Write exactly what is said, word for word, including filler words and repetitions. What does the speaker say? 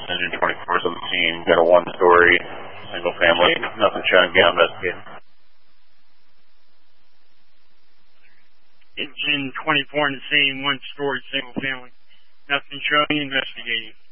Engine twenty-four is on the scene. Got a one-story, single family, nothing showing, get investigating. Engine twenty-four on the scene, one-story, single family. Nothing showing, investigating.